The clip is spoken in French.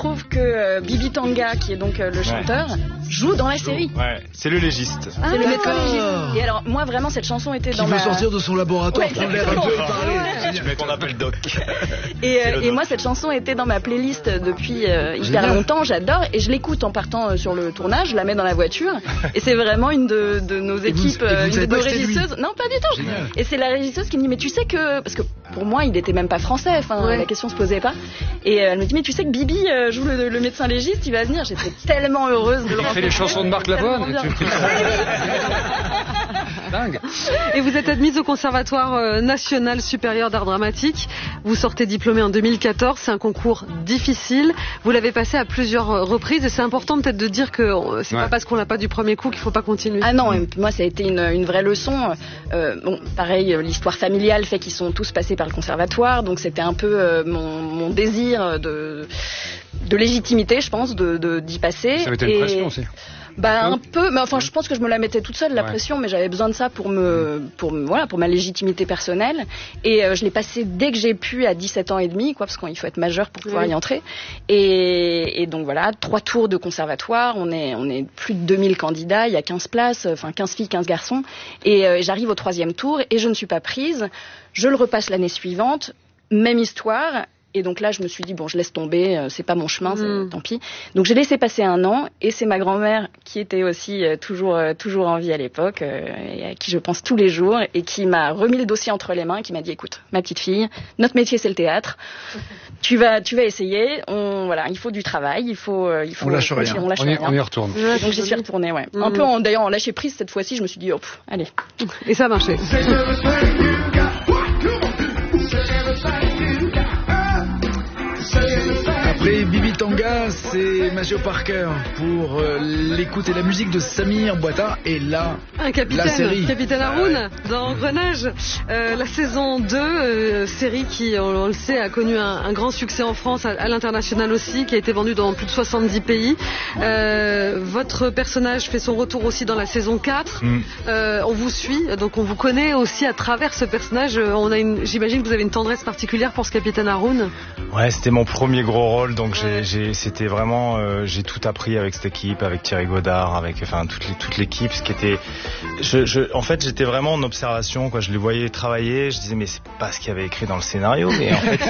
trouve que Bibi Tanga, qui est donc le chanteur, joue dans la série. Ouais, c'est le légiste. C'est le médecin légiste. Et alors, moi, vraiment, cette chanson était dans ma... Qui veut sortir de son laboratoire, Ouais, prendre l'air un peu et parler. Tu mets qu'on appelle Doc. Et moi, cette chanson était dans ma playlist depuis hyper longtemps. J'adore et je l'écoute en partant sur le tournage. Je la mets dans la voiture. Et c'est vraiment une de nos équipes, une de nos régisseuses. Non, pas du tout. Génial. Et c'est la régisseuse qui me dit, mais tu sais que, parce que pour moi, il était même pas français. Enfin, la question se posait pas. Et elle me dit, mais tu sais que Bibi joue le médecin légiste, il va venir. J'étais tellement heureuse de le rencontrer. Il fait les chansons de Marc Lavoine. Dingue. Et vous êtes admise au Conservatoire national supérieur d'art dramatique. Vous sortez diplômée en 2014. C'est un concours difficile. Vous l'avez passé à plusieurs reprises. Et c'est important peut-être de dire que c'est pas parce qu'on l'a pas du premier coup qu'il faut pas continuer. Ah non, moi ça a été une vraie leçon. Bon, pareil, l'histoire familiale fait qu'ils sont tous passés par le conservatoire. Donc c'était un peu mon désir de légitimité, je pense, d'y passer. Ça avait été une pression aussi. Un peu, mais enfin je pense que je me la mettais toute seule la pression, mais j'avais besoin de ça pour ma légitimité personnelle. Et je l'ai passé dès que j'ai pu à 17 ans et demi, parce qu'il faut être majeur pour pouvoir y entrer. Et donc voilà, 3 tours de conservatoire, on est plus de 2000 candidats, il y a 15 places, 15 filles, 15 garçons. Et j'arrive au 3e tour et je ne suis pas prise. Je le repasse l'année suivante, même histoire. Et donc là, je me suis dit, bon, je laisse tomber, c'est pas mon chemin, tant pis. Donc j'ai laissé passer 1 an, et c'est ma grand-mère, qui était aussi toujours en vie à l'époque, et à qui je pense tous les jours, et qui m'a remis le dossier entre les mains, et qui m'a dit, écoute, ma petite fille, notre métier c'est le théâtre, tu vas essayer, il faut du travail, on lâche rien. On y retourne. Donc j'y suis retournée, ouais. Un peu d'ailleurs en lâcher prise cette fois-ci, je me suis dit, allez. Et ça a marché. Après Bibi Tanga, c'est Major Parker pour l'écoute et la musique de Samir Bouata. Et là, un capitaine, la série. Capitaine Haroun, dans Engrenage. La saison 2, série qui, on le sait, a connu un grand succès en France, à l'international aussi, qui a été vendue dans plus de 70 pays. Votre personnage fait son retour aussi dans la saison 4. On vous suit, donc on vous connaît aussi à travers ce personnage. J'imagine que vous avez une tendresse particulière pour ce Capitaine Haroun. Ouais, c'était mon premier gros rôle, donc c'était vraiment, j'ai tout appris avec cette équipe, avec Thierry Godard, avec toute l'équipe, ce qui était, en fait, j'étais vraiment en observation, je les voyais travailler, je disais mais c'est pas ce qu'il y avait écrit dans le scénario, mais en fait